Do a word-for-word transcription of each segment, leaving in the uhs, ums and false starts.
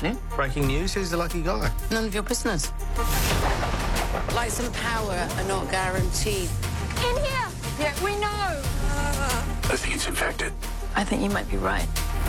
mention it. Breaking news, who's the lucky guy? None of your business. Lights and power are not guaranteed. In here! Yeah, we know! I think it's infected. I think you might be right.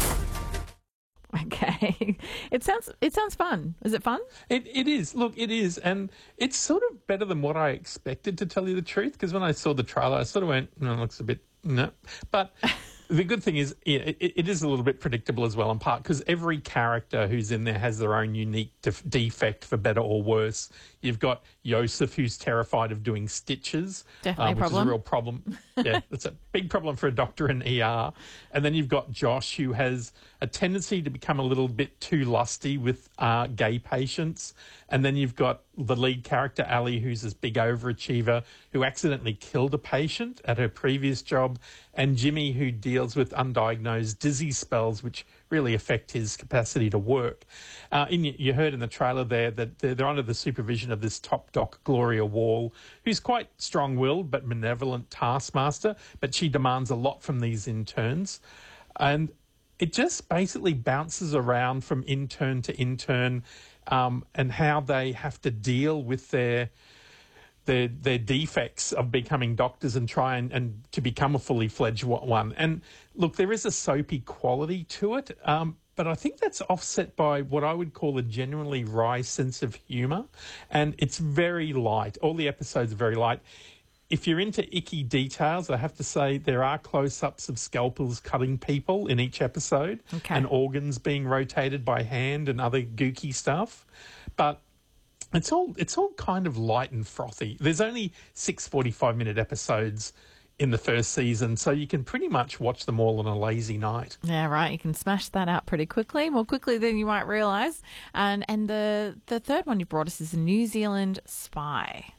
Okay. It sounds it sounds fun. Is it fun? It It is. Look, it is. And it's sort of better than what I expected, to tell you the truth, because when I saw the trailer, I sort of went, no, it looks a bit, no. But the good thing is, yeah, it, it is a little bit predictable as well, in part because every character who's in there has their own unique def- defect, for better or worse. You've got Yosef, who's terrified of doing stitches, Definitely um, a which problem. is a real problem. Yeah, it's a big problem for a doctor in E R. And then you've got Josh, who has a tendency to become a little bit too lusty with uh, gay patients. And then you've got the lead character, Ali, who's this big overachiever who accidentally killed a patient at her previous job, and Jimmy, who deals with undiagnosed dizzy spells, which really affect his capacity to work. Uh, in, you heard in the trailer there that they're, they're under the supervision of this top doc, Gloria Wall, who's quite strong-willed but benevolent taskmaster, but she demands a lot from these interns. And it just basically bounces around from intern to intern, um, and how they have to deal with their their their defects of becoming doctors and try and, and to become a fully fledged one. And look, there is a soapy quality to it, um, but I think that's offset by what I would call a genuinely wry sense of humour. And it's very light. All the episodes are very light. If you're into icky details, I have to say there are close-ups of scalpels cutting people in each episode, Okay. and organs being rotated by hand and other gooky stuff. But it's all it's all kind of light and frothy. There's only six forty-five minute episodes in the first season, so you can pretty much watch them all on a lazy night. Yeah, right. You can smash that out pretty quickly, more quickly than you might realise. And and the the third one you brought us is a New Zealand Spy.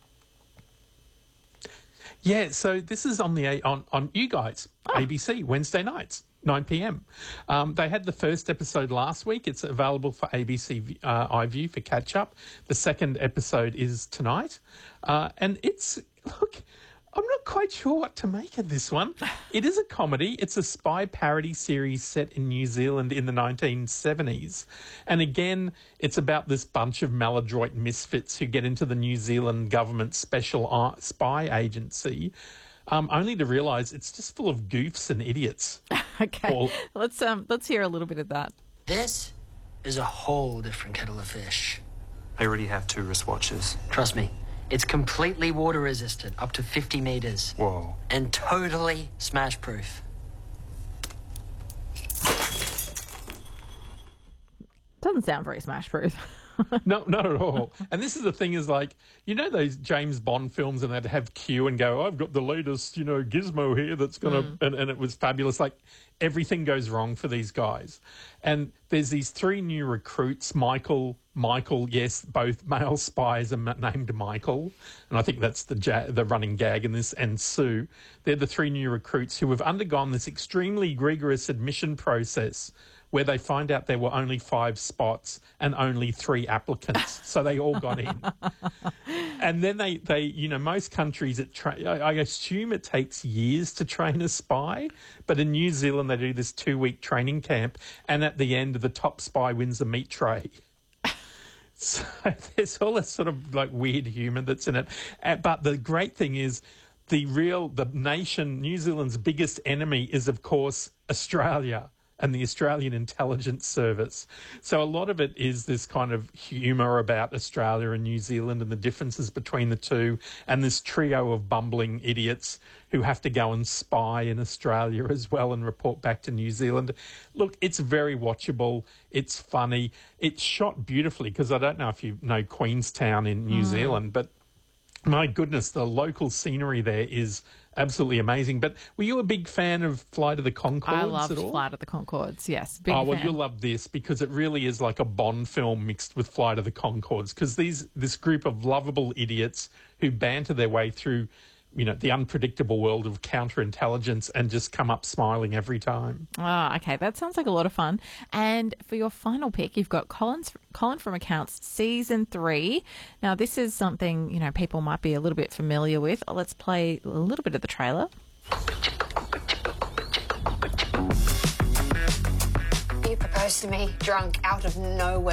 Yeah, so this is on the on on you guys, Oh. A B C, Wednesday nights, nine p.m. Um, they had the first episode last week. It's available for A B C uh, iView for catch up. The second episode is tonight, uh, and it's look. I'm not quite sure what to make of this one. It is a comedy. It's a spy parody series set in New Zealand in the nineteen seventies. And again, it's about this bunch of maladroit misfits who get into the New Zealand government special uh, spy agency, um, only to realise it's just full of goofs and idiots. Okay, Paul. let's um let's hear a little bit of that. This is a whole different kettle of fish. I already have two wristwatches. Trust me, it's completely water resistant, up to fifty meters. Whoa. And totally smash proof. Doesn't sound very smash proof. No, not at all. And this is the thing is like, you know those James Bond films and they'd have Q and go, I've got the latest, you know, gizmo here that's going to, mm. and, and it was fabulous. Like everything goes wrong for these guys. And there's these three new recruits, Michael, Michael, yes, both male spies are named Michael. And I think that's the ja- the running gag in this, and Sue. They're the three new recruits who have undergone this extremely rigorous admission process where they find out there were only five spots and only three applicants. So they all got in. And then they, they, you know, most countries, it tra- I assume it takes years to train a spy, but in New Zealand they do this two-week training camp, and at the end the top spy wins a meat tray. So there's all this sort of like weird humour that's in it. Uh, but the great thing is the real, the nation, New Zealand's biggest enemy is, of course, Australia and the Australian Intelligence Service. So a lot of it is this kind of humour about Australia and New Zealand and the differences between the two, and this trio of bumbling idiots who have to go and spy in Australia as well and report back to New Zealand. Look, it's very watchable. It's funny. It's shot beautifully because I don't know if you know Queenstown in New mm. Zealand, but my goodness, the local scenery there is absolutely amazing. But were you a big fan of Flight of the Conchords I loved at all? Flight of the Conchords, yes. Big oh, well, fan. you'll love this because it really is like a Bond film mixed with Flight of the Conchords, because these this group of lovable idiots who banter their way through, you know, the unpredictable world of counterintelligence and just come up smiling every time. Ah, okay. That sounds like a lot of fun. And for your final pick, you've got Colin's, Colin from Accounts Season three. Now, this is something, you know, people might be a little bit familiar with. Let's play a little bit of the trailer. You proposed to me, drunk, out of nowhere.